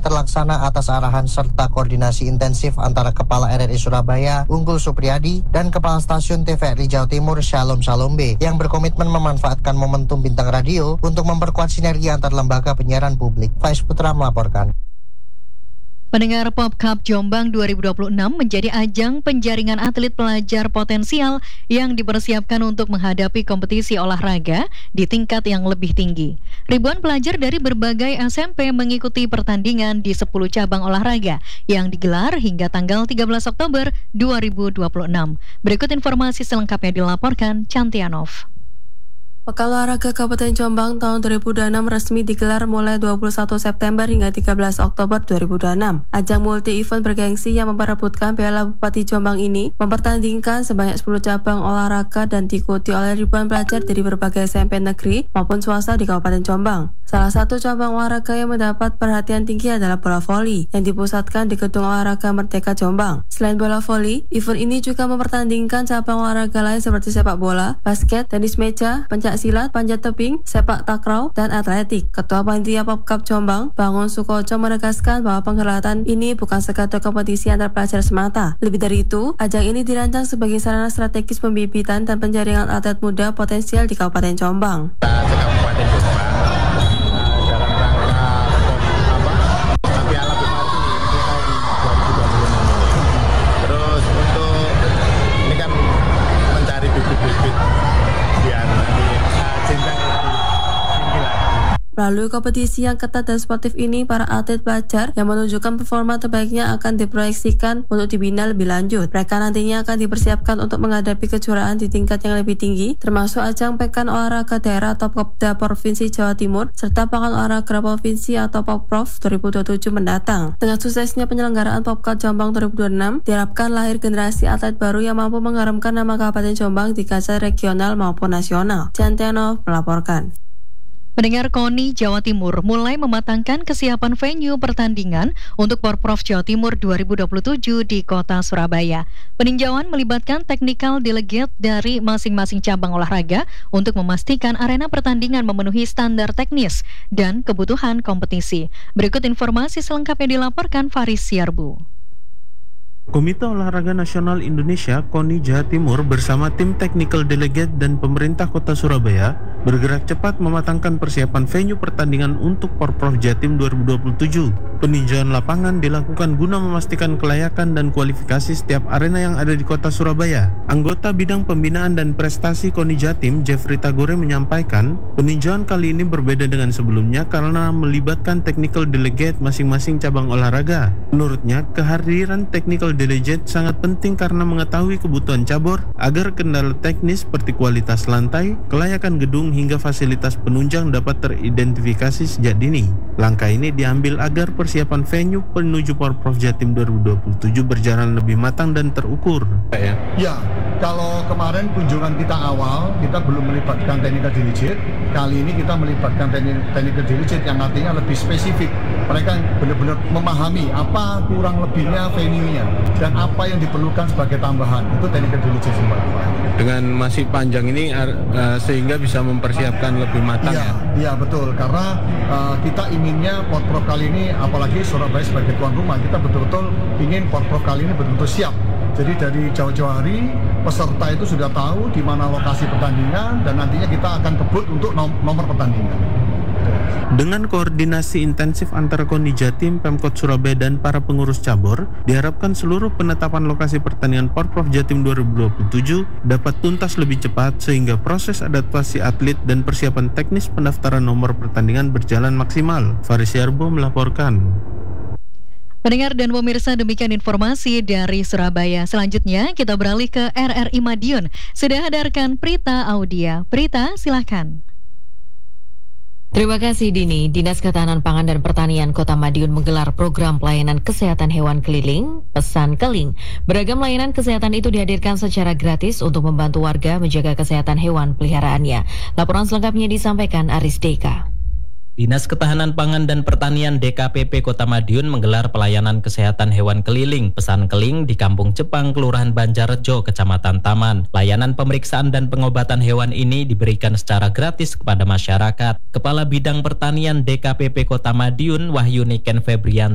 terlaksana atas arahan serta koordinasi intensif antara Kepala RRI Surabaya, Unggul Supriyadi, dan Kepala Stasiun TVRI Jawa Timur, Shalom Salombe, yang berkomitmen memanfaatkan momentum Bintang Radio untuk memperkuat sinergi antar lembaga penyiaran publik. Faiz Putra melaporkan. Pendengar PopCup Jombang 2026 menjadi ajang penjaringan atlet pelajar potensial yang dipersiapkan untuk menghadapi kompetisi olahraga di tingkat yang lebih tinggi. Ribuan pelajar dari berbagai SMP mengikuti pertandingan di 10 cabang olahraga yang digelar hingga tanggal 13 Oktober 2026. Berikut informasi selengkapnya dilaporkan Cantianov. Pekan Olahraga Kabupaten Jombang tahun 2026 resmi digelar mulai 21 September hingga 13 Oktober 2026. Ajang multi-event bergengsi yang memperebutkan Piala Bupati Jombang ini mempertandingkan sebanyak 10 cabang olahraga dan diikuti oleh ribuan pelajar dari berbagai SMP negeri maupun swasta di Kabupaten Jombang. Salah satu cabang olahraga yang mendapat perhatian tinggi adalah bola voli yang dipusatkan di Gedung Olahraga Merdeka Jombang. Selain bola voli, event ini juga mempertandingkan cabang olahraga lain seperti sepak bola, basket, tenis meja, pencak silat, panjat tebing, sepak takraw, dan atletik. Ketua Panitia PopCup Jombang, Bangun Sukoco menegaskan bahwa penghelatan ini bukan sekadar kompetisi antar pelajar semata. Lebih dari itu, ajang ini dirancang sebagai sarana strategis pembibitan dan penjaringan atlet muda potensial di Kabupaten Jombang. Kabupaten Jombang dalam rangka Piala Bupati tahun 2026. Terus untuk ini kan mencari bibit-bibit biar nanti jenjang lebih tinggi lagi. Melalui kompetisi yang ketat dan sportif ini, para atlet pelajar yang menunjukkan performa terbaiknya akan diproyeksikan untuk dibina lebih lanjut. Mereka nantinya akan dipersiapkan untuk menghadapi kejuaraan di tingkat yang lebih tinggi, termasuk ajang Pekan Olahraga Daerah atau Popda Provinsi Jawa Timur, serta Pekan Olahraga Provinsi atau Popprov 2027 mendatang. Dengan suksesnya penyelenggaraan PopCup Jombang 2026, diharapkan lahir generasi atlet baru yang mampu mengharumkan nama Kabupaten Jombang di kancah regional maupun nasional. Cantianov melaporkan. Pendengar KONI Jawa Timur mulai mematangkan kesiapan venue pertandingan untuk Porprov Jawa Timur 2027 di Kota Surabaya. Peninjauan melibatkan technical delegate dari masing-masing cabang olahraga untuk memastikan arena pertandingan memenuhi standar teknis dan kebutuhan kompetisi. Berikut informasi selengkapnya dilaporkan Faris Siarbu. Komite Olahraga Nasional Indonesia KONI Jawa Timur bersama tim Technical Delegate dan pemerintah kota Surabaya bergerak cepat mematangkan persiapan venue pertandingan untuk Porprov Jatim 2027. Peninjauan lapangan dilakukan guna memastikan kelayakan dan kualifikasi setiap arena yang ada di kota Surabaya. Anggota Bidang Pembinaan dan Prestasi KONI Jatim, Jeffrey Tagore menyampaikan, peninjauan kali ini berbeda dengan sebelumnya karena melibatkan Technical Delegate masing-masing cabang olahraga. Menurutnya, kehadiran Technical Delegate sangat penting karena mengetahui kebutuhan cabur agar kendala teknis seperti kualitas lantai, kelayakan gedung hingga fasilitas penunjang dapat teridentifikasi sejak dini. Langkah ini diambil agar persiapan venue menuju Porprov Jatim 2027 berjalan lebih matang dan terukur. Ya, kalau kemarin kunjungan kita awal, kita belum melibatkan technical delegate. Kali ini kita melibatkan technical delegate yang artinya lebih spesifik. Mereka benar-benar memahami apa kurang lebihnya venue-nya dan apa yang diperlukan sebagai tambahan. Itu technical delegate semua. Dengan masih panjang ini sehingga bisa mempersiapkan lebih matang. Iya betul, karena kita inginnya Porprov kali ini, apalagi Surabaya sebagai tuan rumah, kita betul-betul ingin Porprov kali ini betul-betul siap. Jadi dari jauh-jauh hari peserta itu sudah tahu di mana lokasi pertandingan dan nantinya kita akan kebut untuk nomor pertandingan. Dengan koordinasi intensif antara KONI Jatim, Pemkot Surabaya dan para pengurus cabur, diharapkan seluruh penetapan lokasi pertandingan Porprov Jatim 2027 dapat tuntas lebih cepat sehingga proses adaptasi atlet dan persiapan teknis pendaftaran nomor pertandingan berjalan maksimal. Faris Yarbo melaporkan. Pendengar dan pemirsa, demikian informasi dari Surabaya. Selanjutnya kita beralih ke RRI Madiun. Sudah hadirkan Prita Audia. Prita, silakan. Terima kasih Dini. Dinas Ketahanan Pangan dan Pertanian Kota Madiun menggelar program pelayanan kesehatan hewan keliling, Pesan Keling. Beragam layanan kesehatan itu dihadirkan secara gratis untuk membantu warga menjaga kesehatan hewan peliharaannya. Laporan selengkapnya disampaikan Aris Deka. Dinas Ketahanan Pangan dan Pertanian DKPP Kota Madiun menggelar pelayanan kesehatan hewan keliling, Pesan Keling di Kampung Jepang, Kelurahan Banjarrejo, Kecamatan Taman. Layanan pemeriksaan dan pengobatan hewan ini diberikan secara gratis kepada masyarakat. Kepala Bidang Pertanian DKPP Kota Madiun, Wahyuni Ken Febrian